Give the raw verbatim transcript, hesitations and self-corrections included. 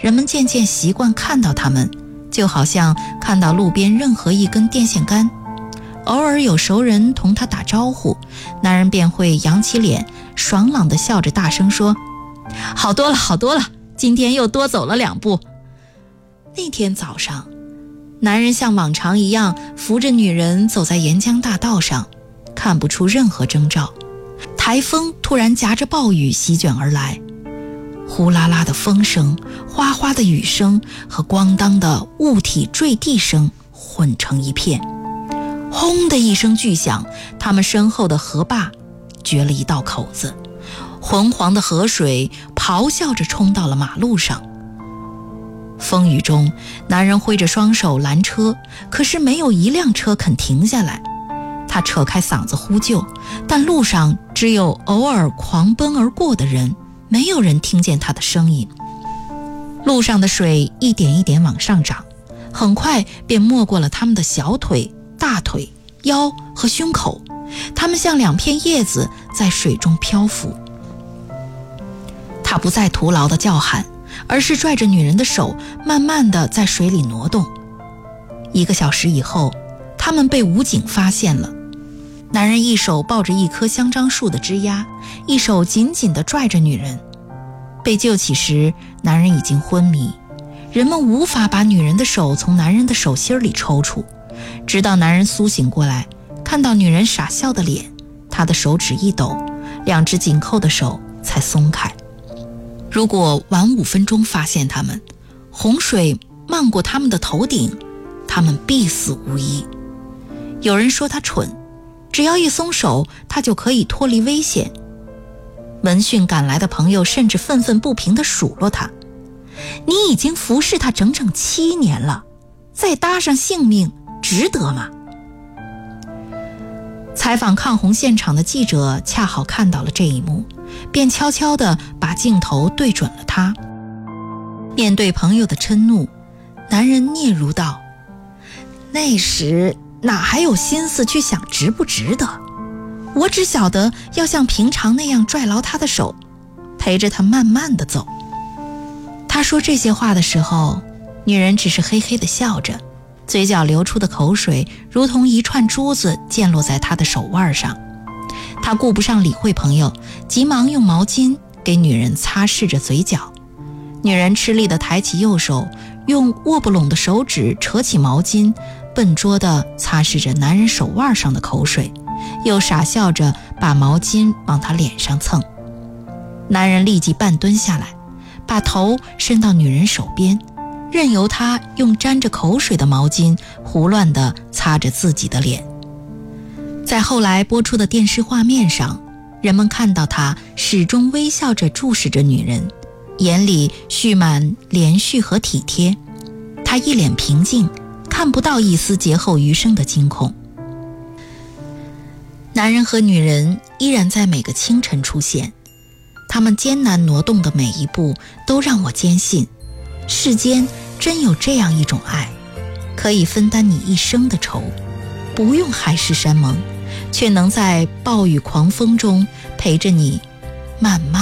人们渐渐习惯看到他们，就好像看到路边任何一根电线杆。偶尔有熟人同他打招呼，男人便会扬起脸，爽朗地笑着大声说：好多了好多了，今天又多走了两步。那天早上，男人像往常一样扶着女人走在沿江大道上，看不出任何征兆。台风突然夹着暴雨席卷而来，呼啦啦的风声、哗哗的雨声和咣当的物体坠地声混成一片。轰的一声巨响，他们身后的河坝掘了一道口子，浑黄的河水咆哮着冲到了马路上。风雨中，男人挥着双手拦车，可是没有一辆车肯停下来。他扯开嗓子呼救，但路上只有偶尔狂奔而过的人，没有人听见他的声音。路上的水一点一点往上涨，很快便没过了他们的小腿、大腿、腰和胸口，他们像两片叶子在水中漂浮。他不再徒劳地叫喊，而是拽着女人的手慢慢地在水里挪动。一个小时以后，他们被武警发现了。男人一手抱着一棵香樟树的枝丫，一手紧紧地拽着女人。被救起时，男人已经昏迷，人们无法把女人的手从男人的手心里抽出，直到男人苏醒过来，看到女人傻笑的脸，他的手指一抖，两只紧扣的手才松开。如果晚五分钟发现他们，洪水漫过他们的头顶，他们必死无疑。有人说他蠢，只要一松手，他就可以脱离危险。闻讯赶来的朋友甚至愤愤不平地数落他：你已经服侍他整整七年了，再搭上性命，值得吗？采访抗洪现场的记者恰好看到了这一幕，便悄悄地把镜头对准了他。面对朋友的嗔怒，男人嗫嚅道：那时哪还有心思去想值不值得，我只晓得要像平常那样拽牢他的手，陪着他慢慢地走。他说这些话的时候，女人只是嘿嘿地笑着，嘴角流出的口水如同一串珠子溅落在他的手腕上。他顾不上理会朋友，急忙用毛巾给女人擦拭着嘴角。女人吃力地抬起右手，用握不拢的手指扯起毛巾，笨拙地擦拭着男人手腕上的口水，又傻笑着把毛巾往他脸上蹭。男人立即半蹲下来，把头伸到女人手边，任由她用沾着口水的毛巾胡乱地擦着自己的脸。在后来播出的电视画面上，人们看到他始终微笑着注视着女人，眼里蓄满怜恤和体贴。他一脸平静，看不到一丝劫后余生的惊恐。男人和女人依然在每个清晨出现，他们艰难挪动的每一步都让我坚信，世间真有这样一种爱，可以分担你一生的愁，不用海誓山盟，却能在暴雨狂风中陪着你慢慢